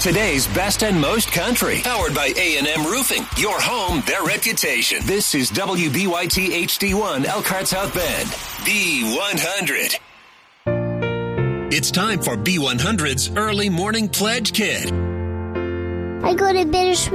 Today's best and most country. Powered by A&M Roofing. Your home, their reputation. This is WBYT HD1 Elkhart South Bend. B100. It's time for B100's Early Morning Pledge Kit. I go to Bittersweet